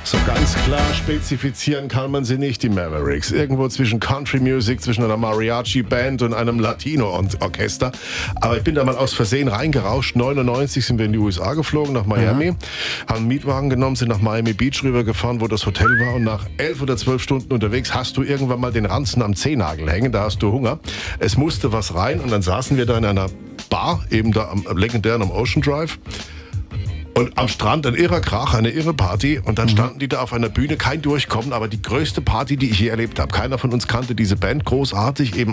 So ganz klar spezifizieren kann man sie nicht, die Mavericks. Irgendwo zwischen Country Music, zwischen einer Mariachi-Band und einem Latino-Orchester. Aber ich bin da mal aus Versehen reingerauscht. 99 sind wir in die USA geflogen, nach Miami. Haben einen Mietwagen genommen, sind nach Miami Beach rübergefahren, wo das Hotel war. Und nach 11 oder 12 Stunden unterwegs hast du irgendwann mal den Ranzen am Zehennagel hängen. Da hast du Hunger. Es musste was rein. Und dann saßen wir da in einer Bar, eben da am legendären am Ocean Drive. Und am Strand ein irrer Krach, eine irre Party. Und dann standen die da auf einer Bühne, kein Durchkommen, aber die größte Party, die ich je erlebt habe. Keiner von uns kannte diese Band, großartig, eben